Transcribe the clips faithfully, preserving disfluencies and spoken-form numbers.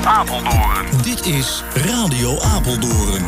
Apeldoorn. Dit is Radio Apeldoorn.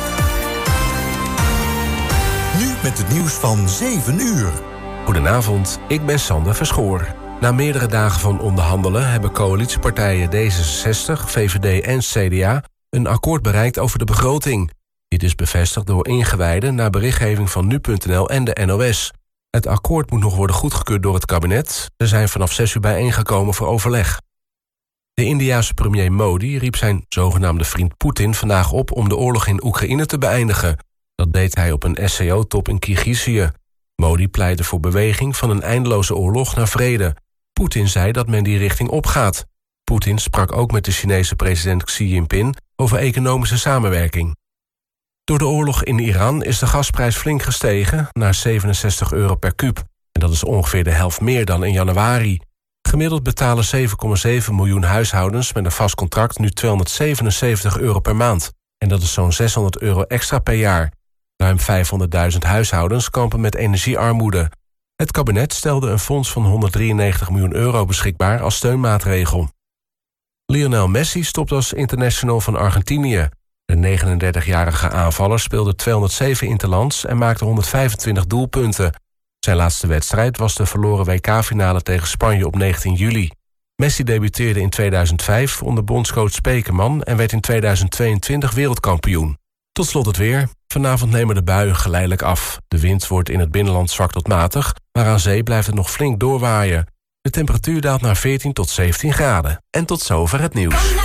Nu met het nieuws van zeven uur. Goedenavond, ik ben Sander Verschoor. Na meerdere dagen van onderhandelen hebben coalitiepartijen D zesenzestig, V V D en C D A een akkoord bereikt over de begroting. Dit is bevestigd door ingewijden na berichtgeving van nu punt n l en de N O S. Het akkoord moet nog worden goedgekeurd door het kabinet. Ze zijn vanaf zes uur bijeengekomen voor overleg. De Indiase premier Modi riep zijn zogenaamde vriend Poetin vandaag op om de oorlog in Oekraïne te beëindigen. Dat deed hij op een S C O-top in Kirgizië. Modi pleitte voor beweging van een eindeloze oorlog naar vrede. Poetin zei dat men die richting opgaat. Poetin sprak ook met de Chinese president Xi Jinping over economische samenwerking. Door de oorlog in Iran is de gasprijs flink gestegen naar zevenenzestig euro per kuub. En dat is ongeveer de helft meer dan in januari. Gemiddeld betalen zeven komma zeven miljoen huishoudens met een vast contract nu tweehonderdzevenenzeventig euro per maand. En dat is zo'n zeshonderd euro extra per jaar. Ruim vijfhonderdduizend huishoudens kampen met energiearmoede. Het kabinet stelde een fonds van honderddrieënnegentig miljoen euro beschikbaar als steunmaatregel. Lionel Messi stopt als international van Argentinië. De negenendertigjarige aanvaller speelde tweehonderdzeven interlands en maakte honderdvijfentwintig doelpunten. Zijn laatste wedstrijd was de verloren W K-finale tegen Spanje op negentien juli. Messi debuteerde in tweeduizend vijf onder bondscoach Spekerman en werd in tweeduizend tweeëntwintig wereldkampioen. Tot slot het weer. Vanavond nemen de buien geleidelijk af. De wind wordt in het binnenland zwak tot matig, maar aan zee blijft het nog flink doorwaaien. De temperatuur daalt naar veertien tot zeventien graden. En tot zover het nieuws.